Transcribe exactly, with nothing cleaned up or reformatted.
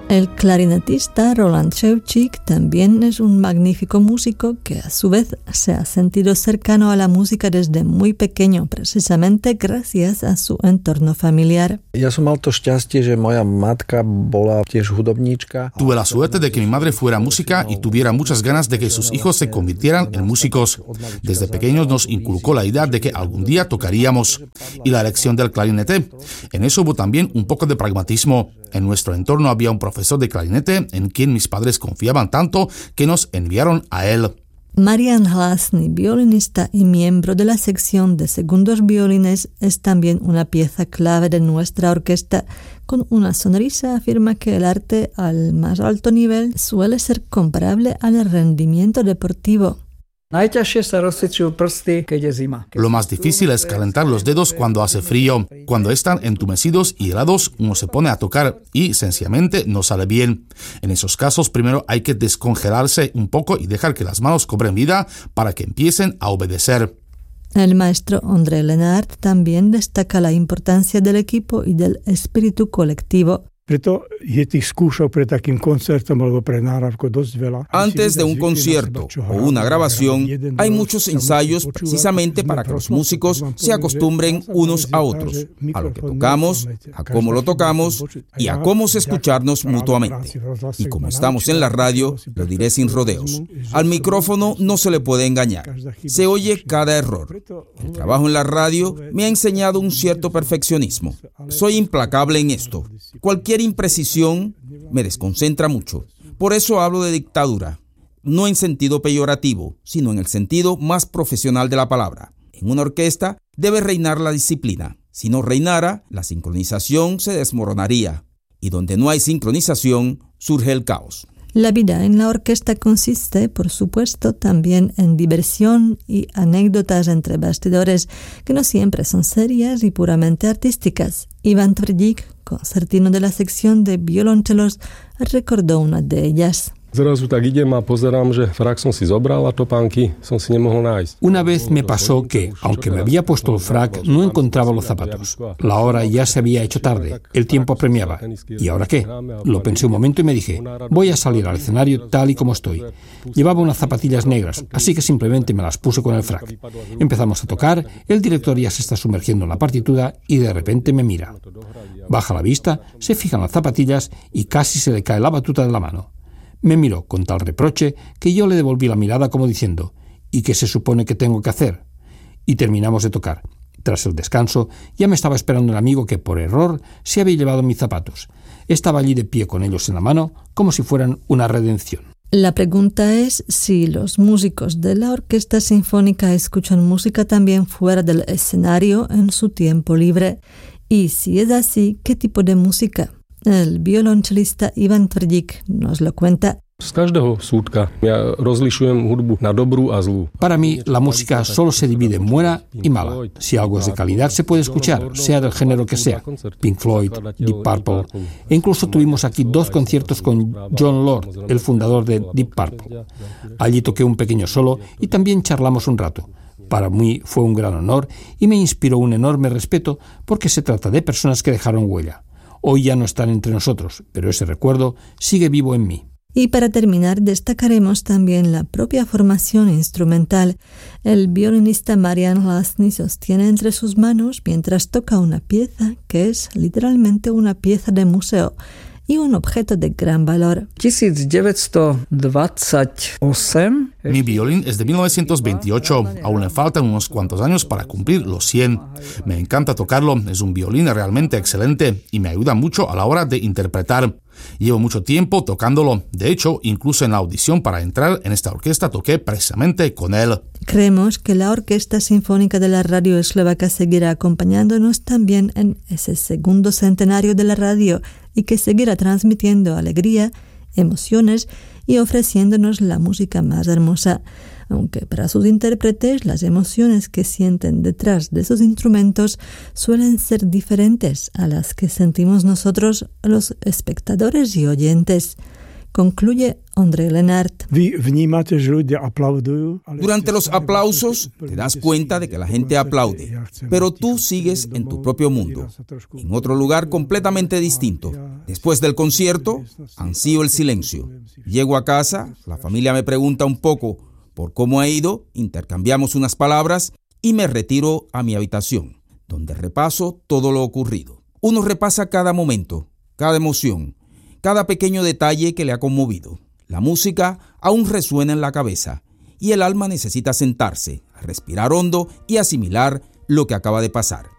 El clarinetista Roland Ševčík también es un magnífico músico que a su vez se ha sentido cercano a la música desde muy pequeño, precisamente gracias a su entorno familiar. Ja som mal to šťastie, že moja matka bola tiež hudobníčka. Tuve la suerte de que mi madre fuera música y tuviera muchas ganas de que sus hijos se convirtieran en músicos. Desde pequeños nos inculcó la idea de que algún día tocaríamos. Y la elección del clarinete. En eso hubo también un poco de pragmatismo. En nuestro entorno había un profesor de clarinete en quien mis padres confiaban tanto que nos enviaron a él. Marian Hlasný, violinista y miembro de la sección de segundos violines, es también una pieza clave de nuestra orquesta. Con una sonrisa afirma que el arte al más alto nivel suele ser comparable al rendimiento deportivo. Lo más difícil es calentar los dedos cuando hace frío. Cuando están entumecidos y helados, uno se pone a tocar y sencillamente no sale bien. En esos casos, primero hay que descongelarse un poco y dejar que las manos cobren vida para que empiecen a obedecer. El maestro Ondřej Lenart también destaca la importancia del equipo y del espíritu colectivo. Antes de un concierto o una grabación, hay muchos ensayos precisamente para que los músicos se acostumbren unos a otros, a lo que tocamos, a cómo lo tocamos y a cómo escucharnos mutuamente. Y como estamos en la radio, lo diré sin rodeos. Al micrófono no se le puede engañar. Se oye cada error. El trabajo en la radio me ha enseñado un cierto perfeccionismo. Soy implacable en esto. Cualquier imprecisión me desconcentra mucho. Por eso hablo de dictadura, no en sentido peyorativo, sino en el sentido más profesional de la palabra. En una orquesta debe reinar la disciplina. Si no reinara, la sincronización se desmoronaría. Y donde no hay sincronización, surge el caos. La vida en la orquesta consiste, por supuesto, también en diversión y anécdotas entre bastidores que no siempre son serias y puramente artísticas. Ivan Tvrdík, concertino de la sección de violonchelos, recordó una de ellas. Zrazu tak idem a pozerám, že frak som si zobral a topánky som si nemohol nájsť. Una vez me pasó que, aunque me había puesto el frac, no encontraba los zapatos. La hora ya se había hecho tarde, el tiempo apremiaba. ¿Y ahora qué? Lo pensé un momento y me dije, voy a salir al escenario tal y como estoy. Llevaba unas zapatillas negras, así que simplemente me las puse con el frac. Empezamos a tocar, el director ya se está sumergiendo en la partitura y de repente me mira. Baja la vista, se fija en las zapatillas y casi se le cae la batuta de la mano. Me miró con tal reproche que yo le devolví la mirada como diciendo, ¿y qué se supone que tengo que hacer? Y terminamos de tocar. Tras el descanso, ya me estaba esperando el amigo que, por error, se había llevado mis zapatos. Estaba allí de pie con ellos en la mano, como si fueran una redención. La pregunta es si los músicos de la Orquesta Sinfónica escuchan música también fuera del escenario en su tiempo libre. Y si es así, ¿qué tipo de música? El violonchelista Ivan Tvrdík nos lo cuenta. Z každého súdka ja rozlišujem hudbu na dobrú a zlú. Para mí, la música solo se divide en buena y mala. Si algo es de calidad, se puede escuchar, sea del género que sea. Pink Floyd, Deep Purple. E incluso tuvimos aquí dos conciertos con Jon Lord, el fundador de Deep Purple. Allí toqué un pequeño solo y también charlamos un rato. Para mí fue un gran honor y me inspiró un enorme respeto porque se trata de personas que dejaron huella. Hoy ya no están entre nosotros, pero ese recuerdo sigue vivo en mí. Y para terminar, destacaremos también la propia formación instrumental. El violinista Marian Hlasný sostiene entre sus manos mientras toca una pieza que es literalmente una pieza de museo y un objeto de gran valor. Mi violín es de mil novecientos veintiocho, aún le faltan unos cuantos años para cumplir los cien. Me encanta tocarlo, es un violín realmente excelente y me ayuda mucho a la hora de interpretar. Llevo mucho tiempo tocándolo, de hecho, incluso en la audición para entrar en esta orquesta toqué precisamente con él. Creemos que la Orquesta Sinfónica de la Radio Eslovaca seguirá acompañándonos también en ese segundo centenario de la radio y que seguirá transmitiendo alegría, emociones y ofreciéndonos la música más hermosa. Aunque para sus intérpretes las emociones que sienten detrás de esos instrumentos suelen ser diferentes a las que sentimos nosotros los espectadores y oyentes. concluye André Lenart. Durante los aplausos te das cuenta de que la gente aplaude, pero tú sigues en tu propio mundo, en otro lugar completamente distinto. Después del concierto, ansío el silencio. Llego a casa, la familia me pregunta un poco por cómo ha ido, intercambiamos unas palabras y me retiro a mi habitación, donde repaso todo lo ocurrido. Uno repasa cada momento, cada emoción, cada pequeño detalle que le ha conmovido. La música aún resuena en la cabeza y el alma necesita sentarse, respirar hondo y asimilar lo que acaba de pasar.